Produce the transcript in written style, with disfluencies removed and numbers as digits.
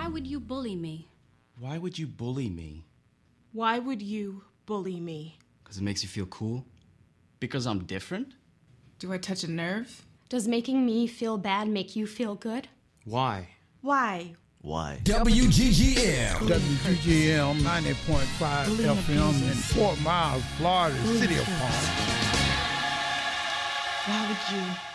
would you bully me? Why would you bully me? Why would you bully me? Because it makes you feel cool? Because I'm different? Do I touch a nerve? Does making me feel bad make you feel good? Why? Why? Why? WGGM. WGGM 90.5 FM in Fort Myers, Florida, City of Palm. Why would you